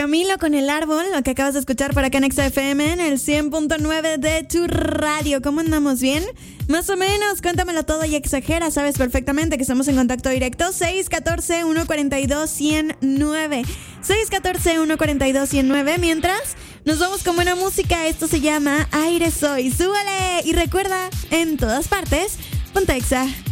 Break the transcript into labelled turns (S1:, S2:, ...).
S1: Camilo con El Árbol, lo que acabas de escuchar por acá en Exa FM en el 100.9 de tu radio. ¿Cómo andamos? ¿Bien? Más o menos, cuéntamelo todo y exagera. Sabes perfectamente que estamos en contacto directo. 614-142-109. 614-142-109. Mientras, nos vamos con buena música. Esto se llama Aire Soy. ¡Súbale! Y recuerda, en todas partes, ponte Exa.